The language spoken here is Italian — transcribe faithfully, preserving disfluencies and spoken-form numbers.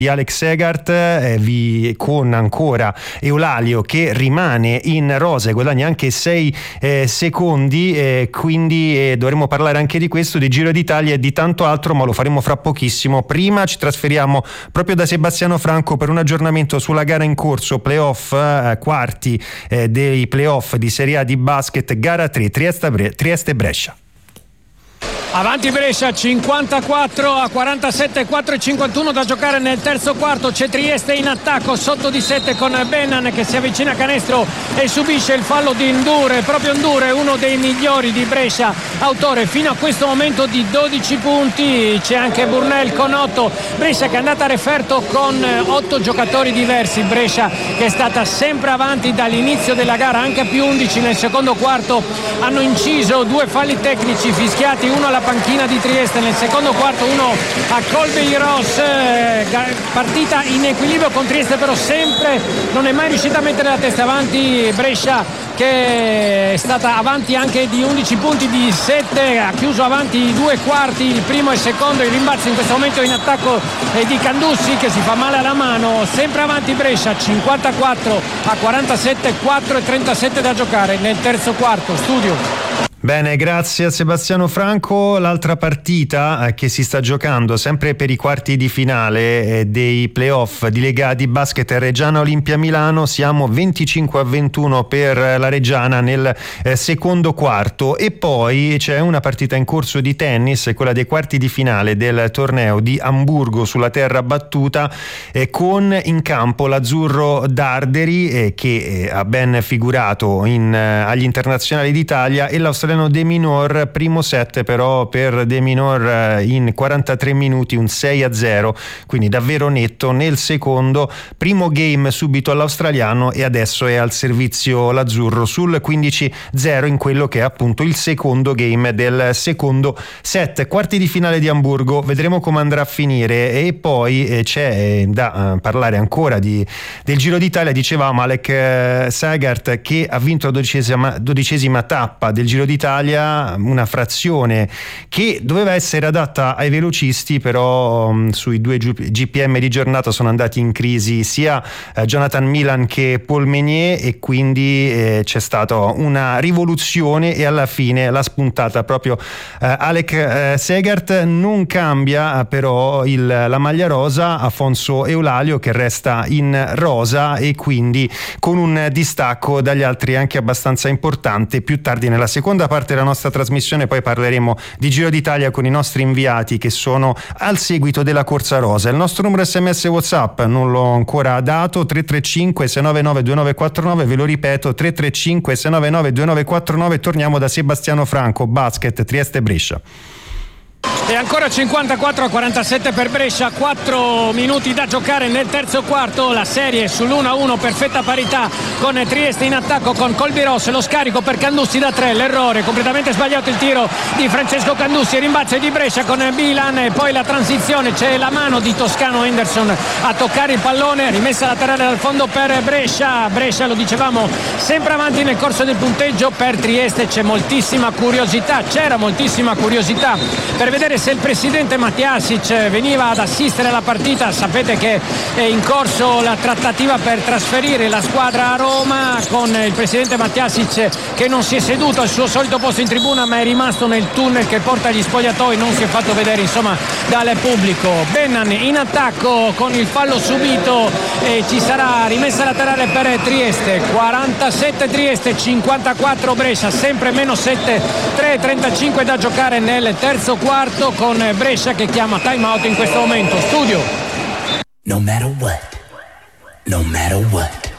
di Alex Segart, eh, vi, con ancora Eulalio che rimane in rosa e guadagna anche sei eh, secondi, eh, quindi eh, dovremo parlare anche di questo, di Giro d'Italia e di tanto altro, ma lo faremo fra pochissimo. Prima ci trasferiamo proprio da Sebastiano Franco per un aggiornamento sulla gara in corso, playoff, eh, quarti eh, dei playoff di Serie A di basket, gara tre, Trieste-Brescia. Avanti Brescia cinquantaquattro a quarantasette, quattro e cinquantuno da giocare nel terzo quarto. C'è Trieste in attacco sotto di sette con Bennan che si avvicina a canestro e subisce il fallo di Ndure. Proprio Ndure, uno dei migliori di Brescia, autore fino a questo momento di dodici punti. C'è anche Burnell con otto. Brescia che è andata a referto con otto giocatori diversi. Brescia che è stata sempre avanti dall'inizio della gara, anche a più undici nel secondo quarto. Hanno inciso due falli tecnici fischiati, uno alla panchina di Trieste nel secondo quarto, uno a Colbeiros. Eh, partita in equilibrio con Trieste, però sempre non è mai riuscita a mettere la testa avanti. Brescia che è stata avanti anche di undici punti, di sette, ha chiuso avanti i due quarti, il primo e il secondo. Il rimbalzo in questo momento in attacco è di Candussi che si fa male alla mano. Sempre avanti Brescia cinquantaquattro a quarantasette, quattro e trentasette da giocare nel terzo quarto. Studio. Bene, grazie a Sebastiano Franco. L'altra partita eh, che si sta giocando sempre per i quarti di finale eh, dei playoff di Lega di basket Reggiana Olimpia Milano. Siamo venticinque a ventuno per la Reggiana nel eh, secondo quarto, e poi c'è una partita in corso di tennis, quella dei quarti di finale del torneo di Amburgo sulla terra battuta, eh, con in campo l'azzurro Darderi eh, che eh, ha ben figurato in, eh, agli internazionali d'Italia, e l'australiano De Minor. Primo set però per De Minor in quarantatré minuti, un sei a zero, quindi davvero netto. Nel secondo, primo game subito all'australiano, e adesso è al servizio l'azzurro sul quindici a zero in quello che è appunto il secondo game del secondo set. Quarti di finale di Amburgo, vedremo come andrà a finire. E poi eh, c'è da eh, parlare ancora di, del Giro d'Italia. Dicevamo Alex eh, Segart che ha vinto la dodicesima, dodicesima tappa del Giro d'Italia, una frazione che doveva essere adatta ai velocisti, però um, sui due G P M di giornata sono andati in crisi sia eh, Jonathan Milan che Paul Meunier, e quindi eh, c'è stata una rivoluzione e alla fine l'ha spuntata proprio eh, Alex eh, Segart. Non cambia però il, la maglia rosa, Afonso Eulalio che resta in rosa, e quindi con un distacco dagli altri anche abbastanza importante. Più tardi nella seconda parte della nostra trasmissione poi parleremo di Giro d'Italia con i nostri inviati che sono al seguito della corsa rosa. Il nostro numero sms WhatsApp non l'ho ancora dato, tre tre cinque sei nove nove due nove quattro nove, ve lo ripeto, tre tre cinque sei nove nove due nove quattro nove. Torniamo da Sebastiano Franco, basket Trieste-Brescia. E ancora cinquantaquattro a quarantasette per Brescia, quattro minuti da giocare nel terzo quarto. La serie sull'uno a uno, perfetta parità con Trieste in attacco con Colbeiros. Lo scarico per Candussi da tre, l'errore, completamente sbagliato il tiro di Francesco Candussi. Rimbalzo di Brescia con Bilan, e poi la transizione, c'è la mano di Toscano Henderson a toccare il pallone. Rimessa laterale dal fondo per Brescia. Brescia, lo dicevamo, sempre avanti nel corso del punteggio. Per Trieste c'è moltissima curiosità, c'era moltissima curiosità per vedere se il presidente Matjasic veniva ad assistere alla partita. Sapete che è in corso la trattativa per trasferire la squadra a Roma, con il presidente Matjasic che non si è seduto al suo solito posto in tribuna, ma è rimasto nel tunnel che porta agli spogliatoi, non si è fatto vedere insomma dal pubblico. Bennan in attacco con il fallo subito, e ci sarà rimessa laterale per Trieste. Quarantasette Trieste, cinquantaquattro Brescia, sempre meno sette, tre e trentacinque da giocare nel terzo quarto, con Brescia che chiama time out in questo momento. Studio. No matter what, no matter what.